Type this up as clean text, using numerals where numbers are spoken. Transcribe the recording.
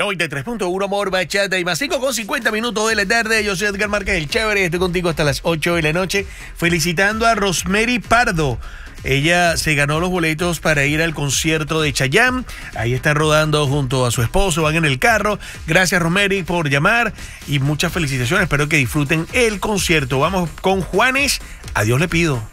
93.1 Amor, Bachata y más 5:50 de la tarde. Yo soy Edgar Márquez, el chévere. Estoy contigo hasta las 8 de la noche. Felicitando a Rosemary Pardo. Ella se ganó los boletos para ir al concierto de Chayanne. Ahí está rodando junto a su esposo, van en el carro. Gracias, Rosemary, por llamar y muchas felicitaciones. Espero que disfruten el concierto. Vamos con Juanes. A Dios le pido.